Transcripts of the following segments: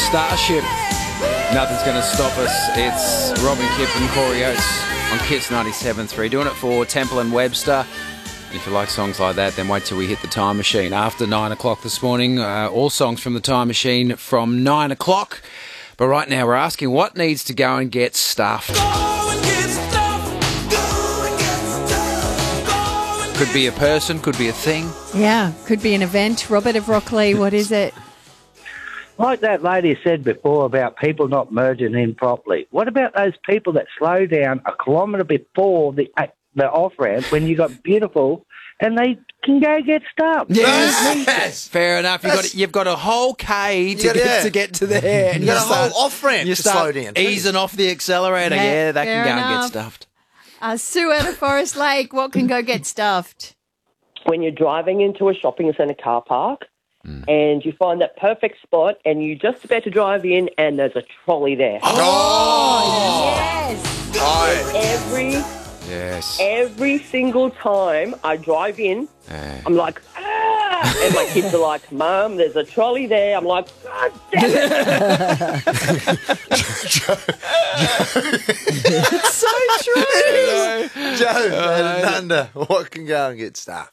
Starship. Nothing's going to stop us. It's Robin Kipp and Corey Oates on Kiss 97.3. Doing it for Temple and Webster. If you like songs like that, then wait till we hit the time machine. After 9 o'clock this morning, all songs from the time machine from 9 o'clock. But right now we're asking what needs to go and get stuffed. Could be a person, could be a thing. Yeah, could be an event. Robert of Rockley, what is it? Like that lady said before about people not merging in properly. What about those people that slow down a kilometre before the off-ramp when you got beautiful and they can go get stuff? Yes. Fair enough. You've got a whole K to get to there. And you got a whole off-ramp to slow down. Easing off the accelerator. Yeah, that can go and get stuffed. Sue out of Forest Lake, what can go get stuffed? When you're driving into a shopping centre car park and you find that perfect spot and you're just about to drive in and there's a trolley there. Oh, yes. Every single time I drive in, I'm like, and my kids are like, Mum, there's a trolley there. I'm like, God damn it. It's so true. Joe, Nanda, what can go and get stuffed?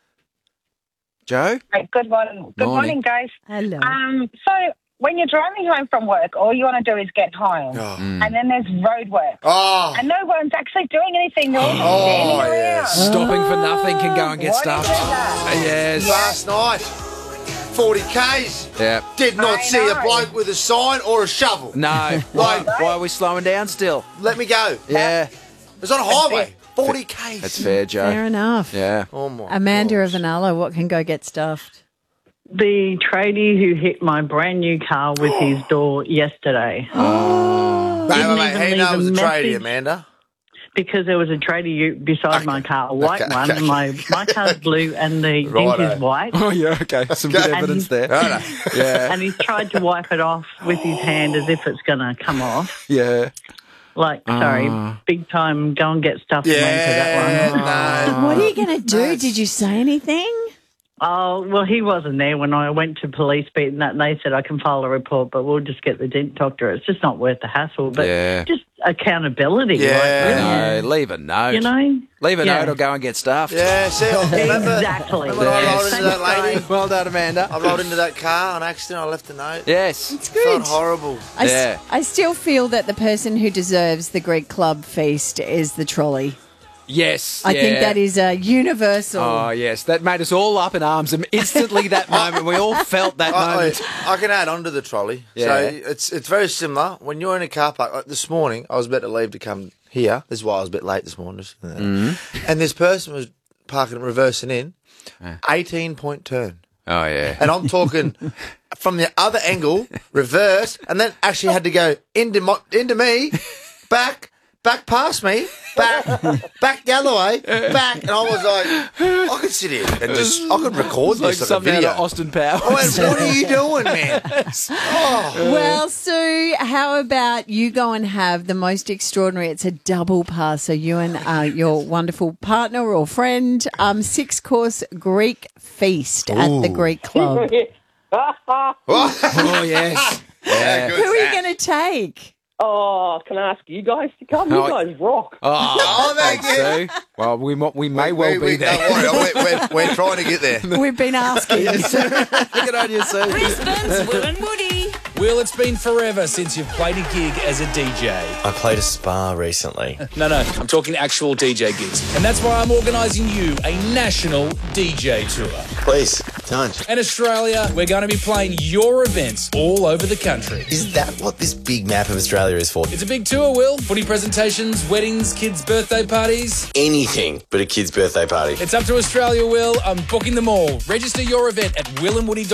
Joe? Hey, good morning. Good morning, guys. Hello. So when you're driving home from work, all you want to do is get home. And then there's road work. And no one's actually doing anything. They're all just standing around. Stopping for nothing can go and get What stuffed. is that? Yes. Last night, 40 Ks. Yeah. Did not I see a know. bloke with a sign or a shovel. No. Why are we slowing down still? Let me go. Yeah. It was on a highway. 40 Ks. That's fair, Joe. Fair enough. Yeah. Oh, my Amanda gosh. of Anala, what can go get stuffed? The tradie who hit my brand new car with his door yesterday. Wait, Didn't wait, even wait. He leave knows a the tradie, message. Amanda. Because there was a tradie beside my car, a white one. okay. My car's blue and the dent Righto. is white. Oh, yeah, okay. Some good evidence there. Righto. Yeah. And he's tried to wipe it off with his hand as if it's going to come off. Yeah. Like, sorry, big time, go and get stuff Yeah, for that one. no. What are you going to do? Did you say anything? Oh, well, he wasn't there when I went to police beat and that, and they said I can file a report, but we'll just get the dent doctor. It's just not worth the hassle. But just accountability. Yeah. like, No, leave a note. You know? Leave a Yeah. note or go and get stuffed. Yeah, see, remember, Exactly. remember when I rolled into that Thanks, lady? guys. Well done, Amanda. I rolled into that car on accident. I left a note. Yes. It's It good. felt horrible. Yeah. I still feel that the person who deserves the Greek Club feast is the trolley. Yes. I think that is universal. Oh, yes. That made us all up in arms. And instantly that moment, we all felt that moment. I can add on to the trolley. Yeah. So it's very similar. When you're in a car park, like this morning, I was about to leave to come here. This is why I was a bit late this morning. And this person was parking, reversing in, 18-point turn. Oh, yeah. And I'm talking from the other angle, reverse, and then actually had to go into me, back past me, back the other way, back. And I was like, I could sit here and I could record Like this on a something out video. of Austin Powers. I went, what are you doing, man? Well, Sue, how about you go and have the most extraordinary? It's a double pass. So you and your wonderful partner or friend, 6-course Greek feast at the Greek Club. Oh, yes. Yeah. Who are you going to take? Oh, can I ask you guys to come? You guys rock. Oh, thank you. Sue. Well, we may well be there. Don't worry, we're trying to get there. We've been asking. Look at on you, Sue. Brisbane's Will and Woody. Will, it's been forever since you've played a gig as a DJ. I played a spa recently. No, I'm talking actual DJ gigs. And that's why I'm organising you a national DJ tour. Please, don't. In Australia, we're going to be playing your events all over the country. Is that what this big map of Australia is for? It's a big tour, Will. Footy presentations, weddings, kids' birthday parties. Anything but a kid's birthday party. It's up to Australia, Will. I'm booking them all. Register your event at willandwoody.com.